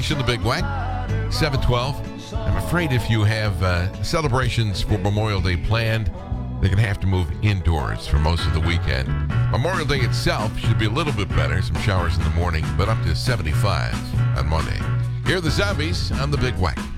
station, The Big Wack, 712. I'm afraid if you have celebrations for Memorial Day planned, they're going to have to move indoors for most of the weekend. Memorial Day itself should be a little bit better. Some showers in the morning, but up to 75 on Monday. Here are the Zombies on The Big Wack.